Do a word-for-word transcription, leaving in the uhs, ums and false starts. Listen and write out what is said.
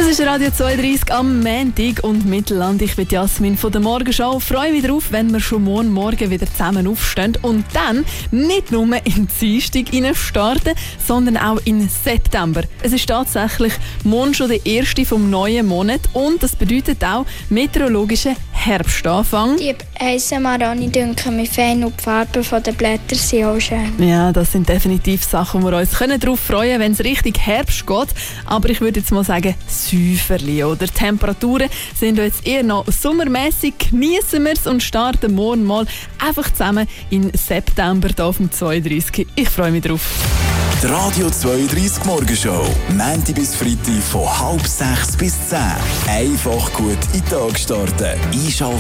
Das ist Radio zweiunddreißig am Montag und Mittelland. Ich bin Jasmin von der Morgenschau. Ich freue mich darauf, wenn wir schon morgen Morgen wieder zusammen aufstehen und dann nicht nur in die Dienstag starten, sondern auch in September. Es ist tatsächlich morgen schon der erste vom neuen Monat und das bedeutet auch meteorologischen Herbstanfang. Die heissen Maroni dünken mich fein und die Farben der Blätter sind auch schön. Ja, das sind definitiv Sachen, wo wir uns darauf freuen können, wenn es richtig Herbst geht. Aber ich würde jetzt mal sagen, Säuferli, oder? Die Temperaturen sind jetzt eher noch sommermäßig. Genießen wir es und starten morgen mal einfach zusammen in September hier auf dem zweiunddreißig. Ich freue mich drauf. Die Radio zweiunddreißig Morgenshow. Montag bis Freitag von halb sechs bis zehn. Einfach gut in den Tag starten. Einschalten